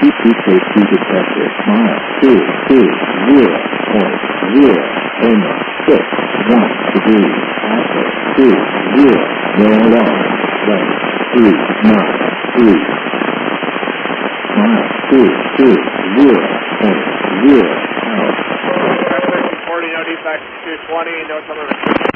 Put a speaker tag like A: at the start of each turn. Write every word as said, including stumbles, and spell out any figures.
A: Keep, keep those feet at pressure. Mile two, two, zero, point, zero, Amer, six, one, degree, Alpha, two, zero, roll on, right, three, nine, three. Mile two, two, zero, point, zero, out.
B: forty, no defects, two twenty, no summer.